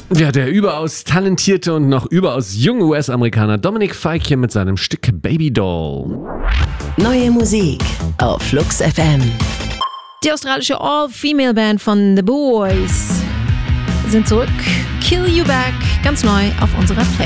Ja, der überaus talentierte und noch überaus junge US-Amerikaner Dominic Fike hier mit seinem Stück Baby Doll. Neue Musik auf Flux FM. Die australische All-Female-Band von The Boys sind zurück. Kill You Back, ganz neu auf unserer Playlist.